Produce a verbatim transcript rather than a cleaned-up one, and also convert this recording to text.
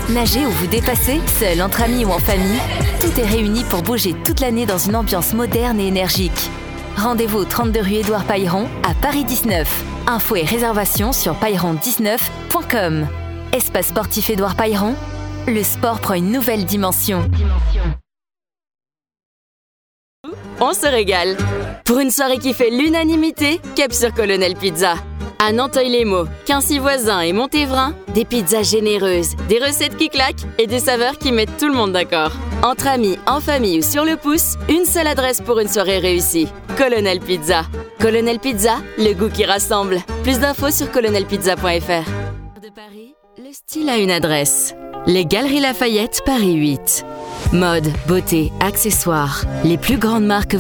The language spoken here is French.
Nager ou vous dépasser, seul, entre amis ou en famille, tout est réuni pour bouger toute l'année dans une ambiance moderne et énergique. Rendez-vous au trente-deux rue Édouard Pailleron à Paris dix-neuf. Infos et réservations sur pailleron dix-neuf point com. Espace sportif Édouard Pailleron, le sport prend une nouvelle dimension. On se régale. Pour une soirée qui fait l'unanimité, cap sur Colonel Pizza. À Nanteuil-les-Maux, Quincy-Voisin et Montévrain, des pizzas généreuses, des recettes qui claquent et des saveurs qui mettent tout le monde d'accord. Entre amis, en famille ou sur le pouce, une seule adresse pour une soirée réussie. Colonel Pizza. Colonel Pizza, le goût qui rassemble. Plus d'infos sur colonel pizza point f r. De Paris, le style a une adresse. Les Galeries Lafayette, Paris huit. Mode, beauté, accessoires, les plus grandes marques